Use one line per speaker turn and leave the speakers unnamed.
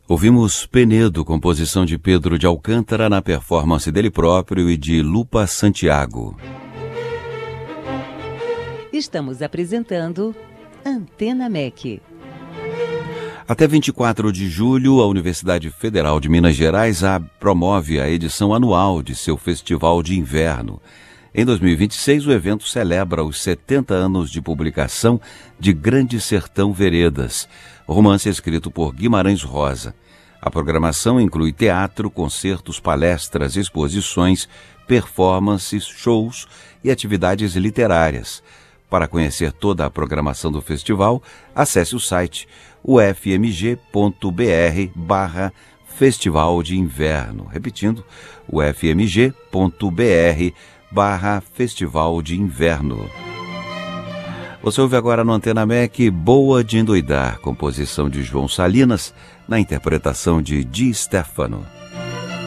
Ouvimos Penedo, composição de Pedro de Alcântara, na performance dele próprio e de Lupa Santiago.
Estamos apresentando Antena MEC.
Até 24 de julho, a Universidade Federal de Minas Gerais promove a edição anual de seu Festival de Inverno. Em 2026, o evento celebra os 70 anos de publicação de Grande Sertão Veredas, romance escrito por Guimarães Rosa. A programação inclui teatro, concertos, palestras, exposições, performances, shows e atividades literárias. Para conhecer toda a programação do festival, acesse o site ufmg.br/Festival de Inverno. Repetindo, ufmg.br/Festival de Inverno. Você ouve agora no Antena MEC Boa de Endoidar, composição de João Salinas, na interpretação de Di Stefano.